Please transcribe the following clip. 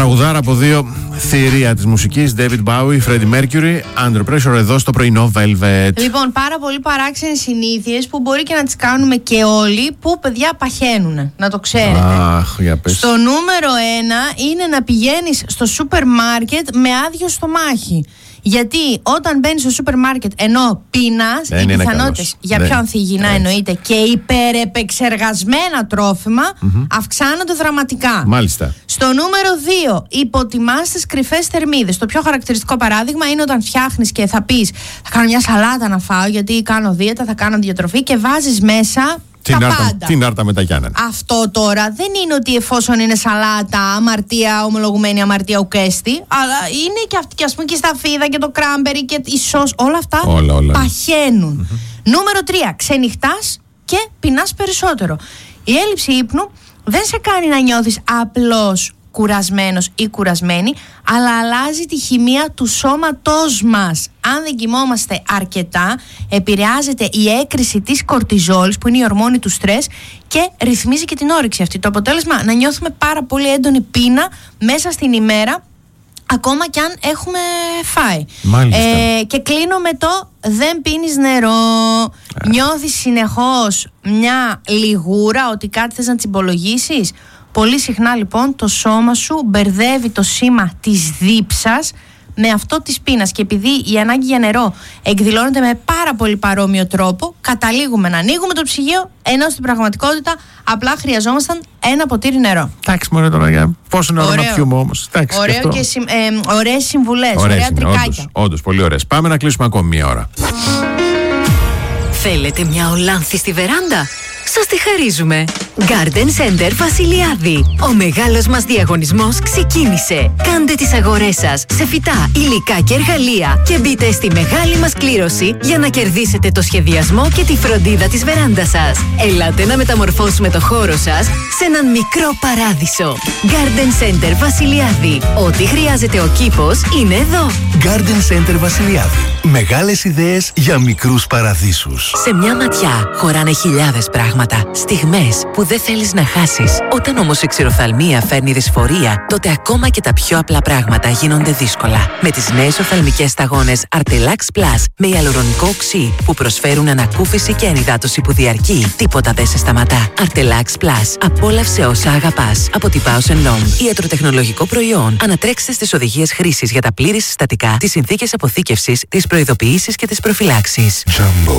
Τραγουδάρα από δύο θηρία της μουσικής, David Bowie, Freddie Mercury, Under Pressure, εδώ στο πρωινό Velvet. Λοιπόν, πάρα πολύ παράξενες συνήθειες που μπορεί και να τις κάνουμε και όλοι, που παιδιά παχαίνουνε, να το ξέρετε. Αχ, για πες. Στο νούμερο 1 είναι να πηγαίνεις στο σούπερ μάρκετ με άδειο στομάχι. Γιατί όταν μπαίνεις στο σούπερ μάρκετ ενώ πεινάς, οι πιθανότητες για πιο ανθυγιεινά εννοείται και υπερεπεξεργασμένα τρόφιμα αυξάνονται δραματικά. Μάλιστα. Στο νούμερο 2, υποτιμάς τις κρυφές θερμίδες. Το πιο χαρακτηριστικό παράδειγμα είναι όταν φτιάχνεις και θα πεις θα κάνω μια σαλάτα να φάω γιατί κάνω δίαιτα, θα κάνω διατροφή και βάζεις μέσα την άρτα με τα Γιάννενα. Αυτό τώρα δεν είναι ότι εφόσον είναι σαλάτα, αμαρτία, ομολογουμένη αμαρτία ουκέστη, αλλά είναι και αυτή, και ας πούμε και η σταφίδα και το κράμπερι και η σως, όλα αυτά όλα. Παχαίνουν. Νούμερο 3, ξενυχτάς και πεινάς περισσότερο. Η έλλειψη ύπνου δεν σε κάνει να νιώθεις απλώς κουρασμένος ή κουρασμένη, αλλά αλλάζει τη χημεία του σώματός μας. Αν δεν κοιμόμαστε αρκετά, επηρεάζεται η έκρηση της κορτιζόλης, που είναι η ορμόνη του στρες, και ρυθμίζει και την όρεξη αυτή. Το αποτέλεσμα να νιώθουμε πάρα πολύ έντονη πείνα μέσα στην ημέρα, ακόμα κι αν έχουμε φάει. Και κλείνω με το δεν πίνεις νερό. Νιώθεις συνεχώς μια λιγούρα, ότι κάτι θες να τσιμπολογήσεις. Πολύ συχνά λοιπόν το σώμα σου μπερδεύει το σήμα της δίψας με αυτό της πείνας, και επειδή η ανάγκη για νερό εκδηλώνεται με πάρα πολύ παρόμοιο τρόπο, καταλήγουμε να ανοίγουμε το ψυγείο, ενώ στην πραγματικότητα απλά χρειαζόμασταν ένα ποτήρι νερό. Εντάξει, μωρέ τώρα, για πόσο νερό να πιούμε όμως. Ωραίο και ωραίες συμβουλές, ωραία τρικάκια. Όντως, πολύ ωραίες. Πάμε να κλείσουμε ακόμη μία ώρα. Θέλετε μια ολάνθη στη βεράντα? Σας τη χαρίζουμε. Garden Center Βασιλιάδη. Ο μεγάλος μας διαγωνισμός ξεκίνησε. Κάντε τις αγορές σας σε φυτά, υλικά και εργαλεία και μπείτε στη μεγάλη μας κλήρωση για να κερδίσετε το σχεδιασμό και τη φροντίδα της βεράντας σας. Ελάτε να μεταμορφώσουμε το χώρο σας σε έναν μικρό παράδεισο. Garden Center Βασιλιάδη. Ό,τι χρειάζεται ο κήπος είναι εδώ. Garden Center Βασιλιάδη. Μεγάλες ιδέες για μικρούς παραδείσους. Σε μια ματιά χωράνε χιλιάδες πράγματα. Στιγμές που δεν θέλεις να χάσεις. Όταν όμως η ξηροφθαλμία φέρνει δυσφορία, τότε ακόμα και τα πιο απλά πράγματα γίνονται δύσκολα. Με τις νέες οφθαλμικές σταγόνες Artelax Plus με ιαλουρονικό οξύ που προσφέρουν ανακούφιση και ενυδάτωση που διαρκεί, τίποτα δεν σε σταματά. Artelax Plus. Απόλαυσε όσα αγαπάς. Από τη Bausch & Lomb. Ιατροτεχνολογικό προϊόν. Ανατρέξτε στις οδηγίες χρήσης για τα πλήρη συστατικά, τις συνθήκες αποθήκευσης, τις προειδοποιήσεις και τις προφυλάξεις.